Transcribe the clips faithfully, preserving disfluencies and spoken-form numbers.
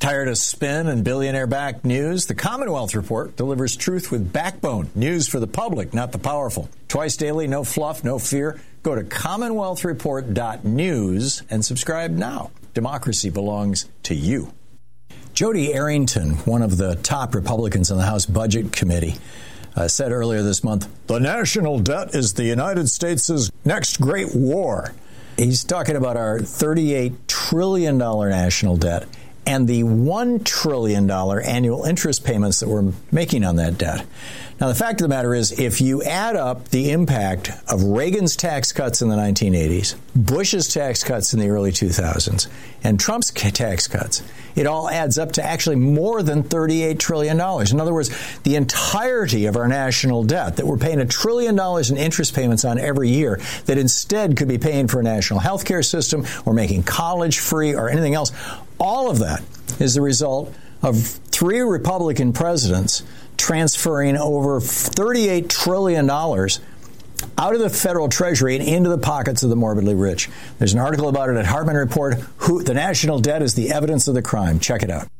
Tired of spin and billionaire-backed news? The Commonwealth Report delivers truth with backbone. News for the public, not the powerful. Twice daily, no fluff, no fear. Go to commonwealth report dot news and subscribe now. Democracy belongs to you. Jody Arrington, one of the top Republicans on the House Budget Committee, uh, said earlier this month, the national debt is the United States' next great war. He's talking about our thirty-eight trillion dollars national debt and the one trillion dollars annual interest payments that we're making on that debt. Now, the fact of the matter is, if you add up the impact of Reagan's tax cuts in the nineteen eighties, Bush's tax cuts in the early two thousands, and Trump's tax cuts, it all adds up to actually more than thirty-eight trillion dollars. In other words, the entirety of our national debt that we're paying a trillion dollars in interest payments on every year that instead could be paying for a national health care system or making college free or anything else, all of that is the result of three Republican presidents transferring over thirty-eight trillion dollars out of the federal treasury and into the pockets of the morbidly rich. There's an article about it at Hartman Report. Who, the national debt is the evidence of the crime. Check it out.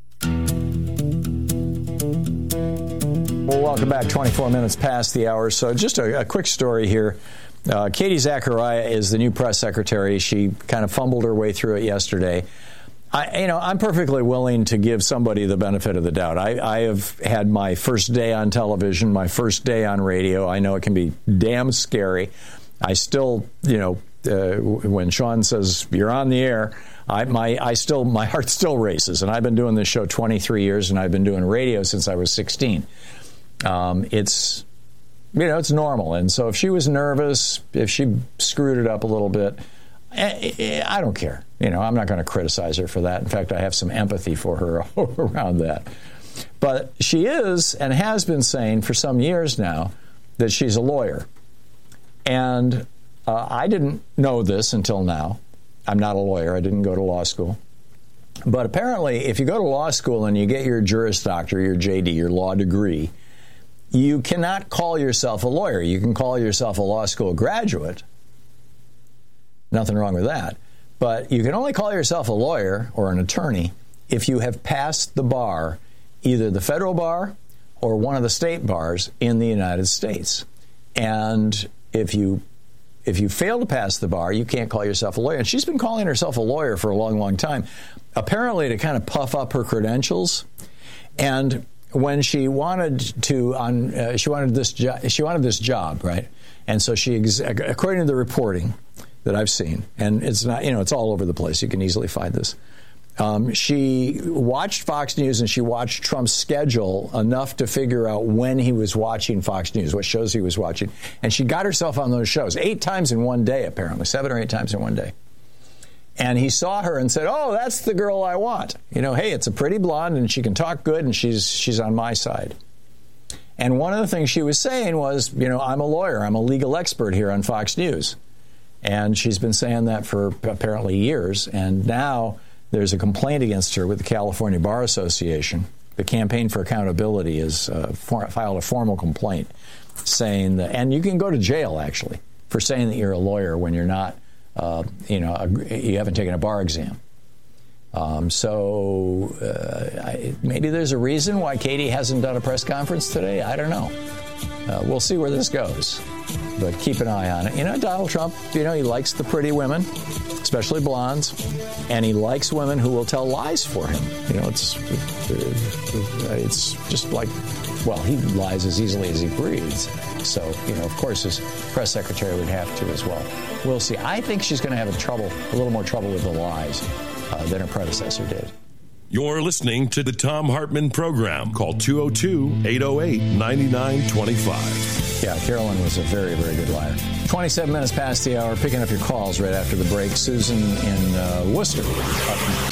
Well, welcome back. twenty-four minutes past the hour. So just a, a quick story here. Uh, Katie Zachariah is the new press secretary. She kind of fumbled her way through it yesterday. I, you know, I'm perfectly willing to give somebody the benefit of the doubt. I, I have had my first day on television, my first day on radio. I know it can be damn scary. I still, you know, uh, when Sean says you're on the air, I, my, I still, my heart still races. And I've been doing this show twenty-three years, and I've been doing radio since I was sixteen. Um, it's, you know, it's normal. And so if she was nervous, if she screwed it up a little bit, I don't care. You know, I'm not going to criticize her for that. In fact, I have some empathy for her around that. But she is and has been saying for some years now that she's a lawyer. And uh, I didn't know this until now. I'm not a lawyer. I didn't go to law school. But apparently, if you go to law school and you get your Juris Doctor, your J D, your law degree, you cannot call yourself a lawyer. You can call yourself a law school graduate. Nothing wrong with that. But you can only call yourself a lawyer or an attorney if you have passed the bar, either the federal bar or one of the state bars in the United States. And if you if you fail to pass the bar, you can't call yourself a lawyer. And she's been calling herself a lawyer for a long, long time, apparently to kind of puff up her credentials. And when she wanted to, on uh, she wanted this jo- she wanted this job, right? And so she, ex- according to the reporting that I've seen, and it's not, you know, it's all over the place. You can easily find this. Um, she watched Fox News and she watched Trump's schedule enough to figure out when he was watching Fox News, what shows he was watching. And she got herself on those shows eight times in one day, apparently, seven or eight times in one day. And he saw her and said, oh, that's the girl I want. You know, hey, it's a pretty blonde and she can talk good and she's she's on my side. And one of the things she was saying was, you know, I'm a lawyer. I'm a legal expert here on Fox News. And she's been saying that for apparently years. And now there's a complaint against her with the California Bar Association. The Campaign for Accountability has uh, for, filed a formal complaint saying that, and you can go to jail, actually, for saying that you're a lawyer when you're not, uh, you know, a, you haven't taken a bar exam. Um, so uh, I, maybe there's a reason why Katie hasn't done a press conference today. I don't know. Uh, we'll see where this goes. But keep an eye on it. You know, Donald Trump, you know, he likes the pretty women, especially blondes, and he likes women who will tell lies for him. You know, it's it's just like, well, he lies as easily as he breathes. So, you know, of course, his press secretary would have to as well. We'll see. I think she's going to have a trouble, a little more trouble with the lies uh, than her predecessor did. You're listening to the Thom Hartmann Program. Call two oh two, eight oh eight, nine nine two five. Yeah, Carolyn was a very, very good liar. twenty-seven minutes past the hour, picking up your calls right after the break. Susan in uh, Worcester.